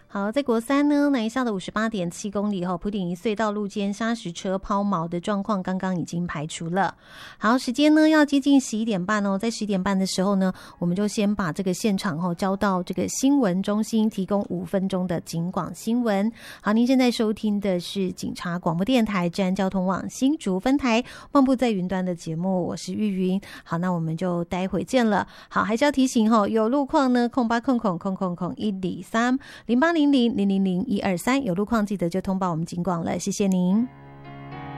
好，在国三呢，南一下的58.7公里普顶营隧道路肩砂石车抛锚的状况刚刚已经排除了。好，时间呢要接近11点半哦，在11点半的时候呢，我们就先把这个现场交到这个新闻中心，提供5分钟的警广新闻。好，您现在收听的是警察广播电台治安交通网新竹分台漫步在云端的节目，我是玉云。好，那我们就待会见了。好，还是要提醒有路况呢080001230800000123，有路况记得就通报我们警广了，谢谢您。